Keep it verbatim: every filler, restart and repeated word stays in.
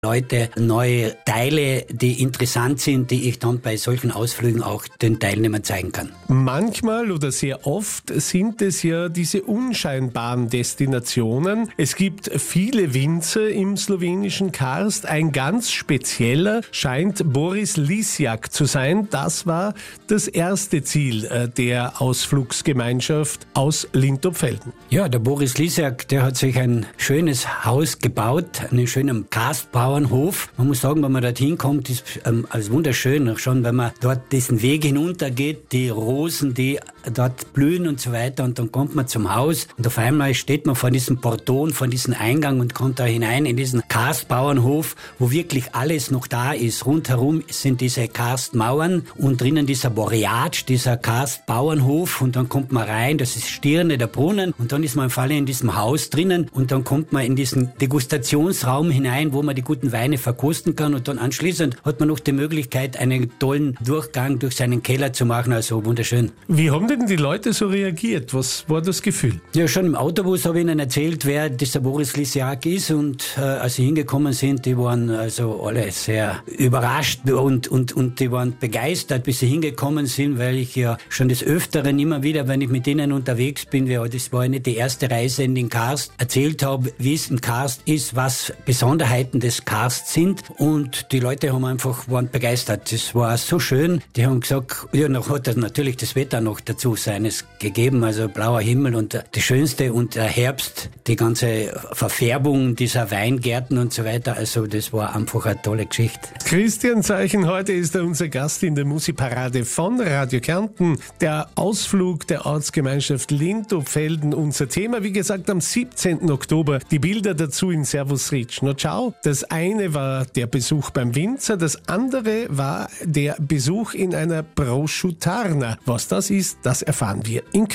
Leute neue Teile, die interessant sind, die ich dann bei solchen Ausflügen auch den Teilnehmern zeigen kann. Manchmal oder sehr oft sind es ja diese unscheinbaren Destinationen. Es gibt viele Winzer im slowenischen Karst. Ein ganz spezieller scheint Boris Lisjak zu sein. Das war das erste Ziel der Ausflugsgemeinschaft aus Lintopfelden. Ja, der Boris Lisjak, der hat sich ein schönes Haus gebaut, einen schönen Karstbauernhof. Man muss sagen, wenn man dorthin kommt, ist ähm, alles wunderschön. Schon wenn man dort diesen Weg hinuntergeht, die Rosen, die dort blühen und so weiter, und dann kommt man zum Haus und auf einmal steht man vor diesem Porton, vor diesem Eingang und kommt da hinein in diesen Karstbauernhof, wo wirklich alles noch da ist. Rundherum sind diese Karstmauern und drinnen dieser Boreatsch, dieser Karstbauernhof, und dann kommt man rein, das ist Stirne, der Brunnen, und dann ist man im Falle in diesem Haus drinnen und dann kommt man in diesen Degustationsraum hinein, wo man die guten Weine verkosten kann, und dann anschließend hat man noch die Möglichkeit, einen tollen Durchgang durch seinen Keller zu machen, also wunderschön. Wie haben denn die Leute so reagiert? Was war das Gefühl? Ja, schon im Autobus habe ich ihnen erzählt, wer dieser Boris Lisjak ist, und äh, als sie hingekommen sind, die waren also alle sehr überrascht und, und, und die waren begeistert, bis sie hingekommen sind, weil ich ja schon des Öfteren immer wieder, wenn ich mit ihnen unterwegs bin, das war ja nicht die erste Reise in den Karst, erzählt habe, wie es im Karst ist, was Besonderheiten des Karst sind, und die Leute haben einfach, waren begeistert. Das war so schön. Die haben gesagt, ja, noch hat er natürlich das Wetter noch dazu seines gegeben, also blauer Himmel und das Schönste und der Herbst, die ganze Verfärbung dieser Weingärten und so weiter, also das war einfach eine tolle Geschichte. Christian Zeichen, heute ist er unser Gast in der Musikparade von Radio Kärnten. Der Ausflug der Ortsgemeinschaft Lintopfelden, unser Thema, wie gesagt, am siebzehnten Oktober. Die Bilder dazu in Servus Ritsch. No, ciao. Das eine war der Besuch beim Winzer, das andere war der Besuch in einer Prosciuttarna. Was das ist, das erfahren wir in Kürze.